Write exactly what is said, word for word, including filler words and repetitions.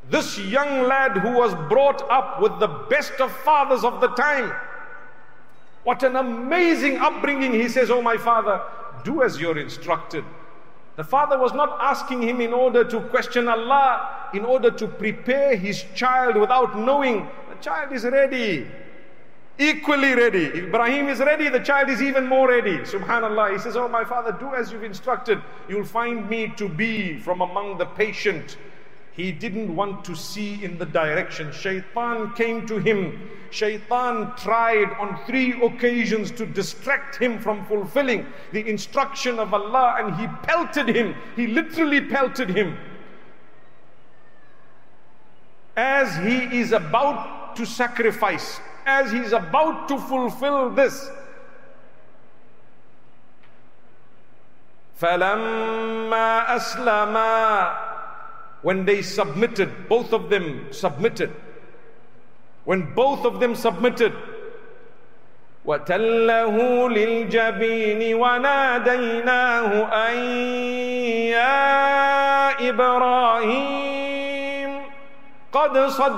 This young lad who was brought up with the best of fathers of the time. What an amazing upbringing. He says, "Oh my father, do as you're instructed." The father was not asking him in order to question Allah, in order to prepare his child without knowing. The child is ready, equally ready. If Ibrahim is ready, the child is even more ready. Subhanallah. He says, "Oh my father, do as you've instructed. You'll find me to be from among the patient." He didn't want to see in the direction. Shaitan came to him. Shaitan tried on three occasions to distract him from fulfilling the instruction of Allah, and he pelted him. He literally pelted him. As he is about to sacrifice, as he is about to fulfill this, فَلَمَّا أَسْلَمَا, when they submitted, both of them submitted. When both of them submitted, وَتَلَّهُ لِلْجَبِينِ وَنَادَيْنَاهُ أَن يَا إِبْرَاهِيمُ قَدْ صَدَّقْتَ